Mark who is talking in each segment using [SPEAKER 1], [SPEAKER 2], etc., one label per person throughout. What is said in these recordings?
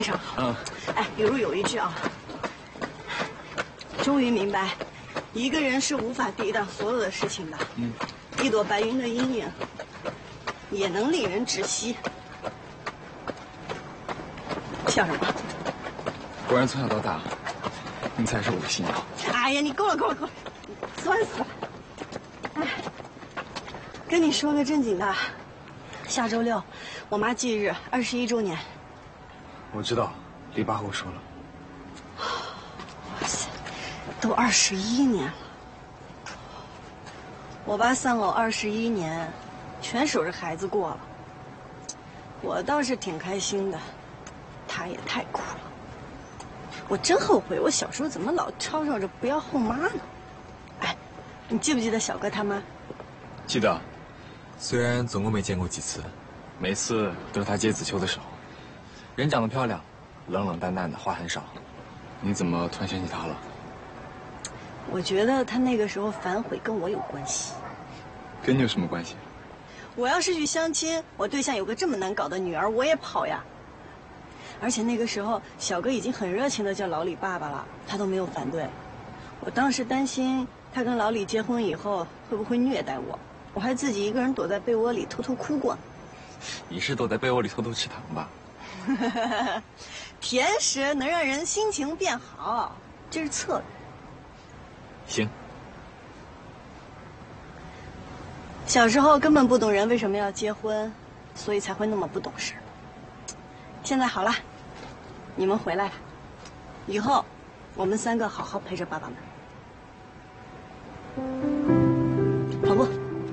[SPEAKER 1] 上好。哎，比如有一句啊，终于明白，一个人是无法抵挡所有的事情的。一朵白云的阴影，也能令人窒息。笑什么？
[SPEAKER 2] 果然从小到大，你才是我的信仰。
[SPEAKER 1] 哎呀，你够了，酸死了！哎，跟你说个正经的，下周6，我妈忌日21周年。
[SPEAKER 2] 我知道，李爸和我说了。
[SPEAKER 1] 哇塞，都21年了。我爸丧偶21年，全守着孩子过了。我倒是挺开心的，他也太苦了。我真后悔，我小时候怎么老吵吵着不要后妈呢？哎，你记不记得小哥他妈？
[SPEAKER 2] 记得，虽然总共没见过几次，每次都是他接子秋的时候。人长得漂亮，冷冷淡淡的，话很少。你怎么突然想起他了？
[SPEAKER 1] 我觉得他那个时候反悔跟我有关系。
[SPEAKER 2] 跟你有什么关系？
[SPEAKER 1] 我要是去相亲，我对象有个这么难搞的女儿，我也跑呀。而且那个时候，小哥已经很热情的叫老李爸爸了，他都没有反对。我当时担心他跟老李结婚以后会不会虐待我，我还自己一个人躲在被窝里偷偷哭过。
[SPEAKER 2] 你是躲在被窝里偷偷吃糖吧？
[SPEAKER 1] 甜食能让人心情变好，这是策略。
[SPEAKER 2] 行。
[SPEAKER 1] 小时候根本不懂人为什么要结婚，所以才会那么不懂事。现在好了，你们回来了，以后我们3个好好陪着爸爸们。跑步，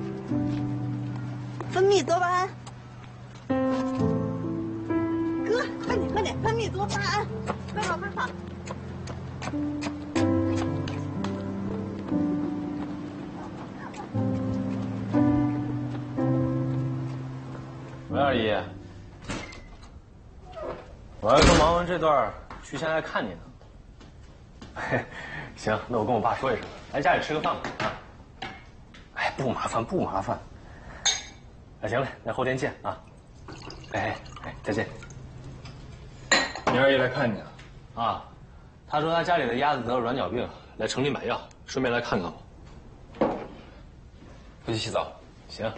[SPEAKER 1] 分泌多巴胺。哥，快点，分泌多巴胺，快跑！
[SPEAKER 3] 喂，二姨，我要说忙完这段，去县来看你呢。嘿，行，那我跟我爸说一声，来家里吃个饭吧。啊，哎，不麻烦。哎，行嘞，那后天见啊。哎，再见。
[SPEAKER 2] 你二姨来看你啊？
[SPEAKER 3] 啊，他说他家里的鸭子得了软脚病，来城里买药，顺便来看看我。
[SPEAKER 2] 回去洗澡。
[SPEAKER 3] 行。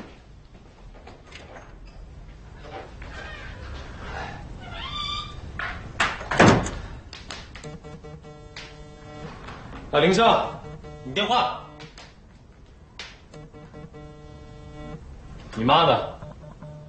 [SPEAKER 3] 林少，你电话。你妈呢？